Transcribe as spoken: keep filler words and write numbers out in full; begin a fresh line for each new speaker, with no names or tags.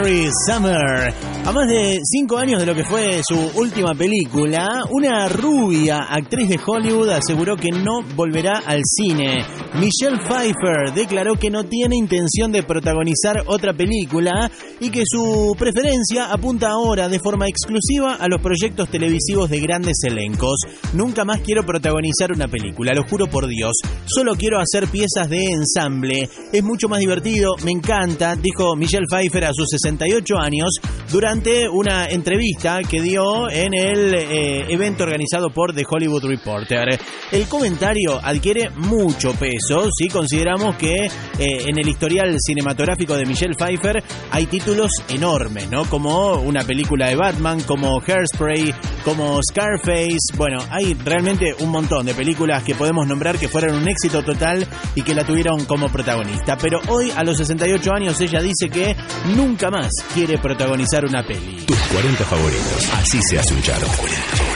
Strawberry Summer. A más de cinco años de lo que fue su última película, una rubia actriz de Hollywood aseguró que no volverá al cine. Michelle Pfeiffer declaró que no tiene intención de protagonizar otra película y que su preferencia apunta ahora de forma exclusiva a los proyectos televisivos de grandes elencos. Nunca más quiero protagonizar una película, lo juro por Dios. Solo quiero hacer piezas de ensamble. Es mucho más divertido, me encanta, dijo Michelle Pfeiffer a sus sesenta y ocho años durante una entrevista que dio en el eh, evento organizado por The Hollywood Reporter. El comentario adquiere mucho peso si consideramos que eh, en el historial cinematográfico de Michelle Pfeiffer hay títulos enormes, ¿no? Como una película de Batman, como Hairspray, como Scarface. Bueno, hay realmente un montón de películas que podemos nombrar que fueron un éxito total y que la tuvieron como protagonista. Pero hoy, a los sesenta y ocho años, ella dice que nunca más quiere protagonizar una peli.
Tus cuarenta favoritos. Así se hace un chart.